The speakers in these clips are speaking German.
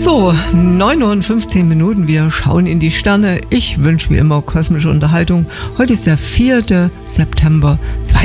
So, 9 Uhr und 15 Minuten, wir schauen in die Sterne. Ich wünsche wie immer kosmische Unterhaltung. Heute ist der 4. September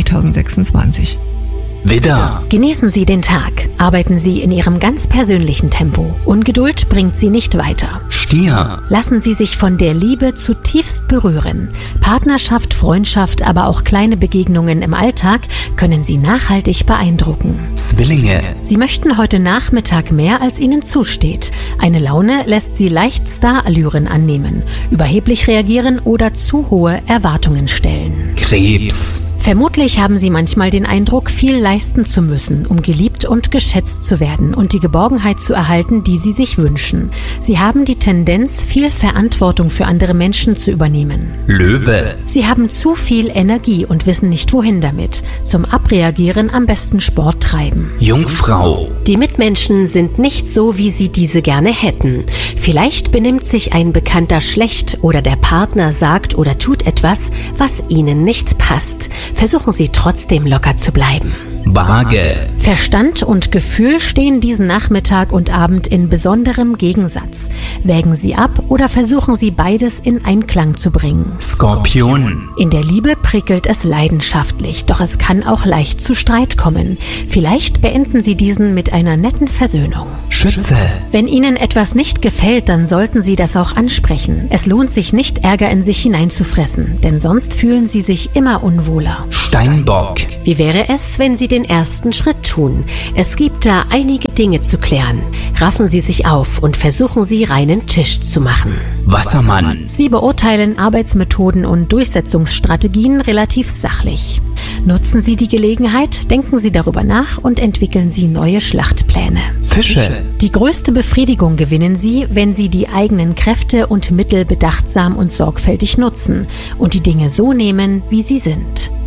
2026. Widder. Genießen Sie den Tag. Arbeiten Sie in Ihrem ganz persönlichen Tempo. Ungeduld bringt Sie nicht weiter. Stier. Lassen Sie sich von der Liebe zutiefst berühren. Partnerschaft, Freundschaft, aber auch kleine Begegnungen im Alltag können Sie nachhaltig beeindrucken. Zwillinge. Sie möchten heute Nachmittag mehr, als Ihnen zusteht. Eine Laune lässt Sie leicht Starallüren annehmen, überheblich reagieren oder zu hohe Erwartungen stellen. Krebs. Vermutlich haben Sie manchmal den Eindruck, viel leisten zu müssen, um geliebt und geschätzt zu werden und die Geborgenheit zu erhalten, die Sie sich wünschen. Sie haben die Tendenz, viel Verantwortung für andere Menschen zu übernehmen. Löwe. Sie haben zu viel Energie und wissen nicht, wohin damit. Zum Abreagieren am besten Sport treiben. Jungfrau. Die Mitmenschen sind nicht so, wie Sie diese gerne hätten. Vielleicht benimmt sich ein Bekannter schlecht oder der Partner sagt oder tut etwas, was Ihnen nicht passt. Versuchen Sie trotzdem locker zu bleiben. Waage. Verstand und Gefühl stehen diesen Nachmittag und Abend in besonderem Gegensatz. Wägen Sie ab oder versuchen Sie beides in Einklang zu bringen. Skorpion. In der Liebe prickelt es leidenschaftlich, doch es kann auch leicht zu Streit kommen. Vielleicht beenden Sie diesen mit einer netten Versöhnung. Schütze. Wenn Ihnen etwas nicht gefällt, dann sollten Sie das auch ansprechen. Es lohnt sich nicht, Ärger in sich hineinzufressen, denn sonst fühlen Sie sich immer unwohler. Steinbock. Wie wäre es, wenn Sie den ersten Schritt tun? Es gibt da einige Dinge zu klären. Raffen Sie sich auf und versuchen Sie, reinen Tisch zu machen. Wassermann. Sie beurteilen Arbeitsmethoden und Durchsetzungsstrategien relativ sachlich. Nutzen Sie die Gelegenheit, denken Sie darüber nach und entwickeln Sie neue Schlachtpläne. Fische. Die größte Befriedigung gewinnen Sie, wenn Sie die eigenen Kräfte und Mittel bedachtsam und sorgfältig nutzen und die Dinge so nehmen, wie sie sind.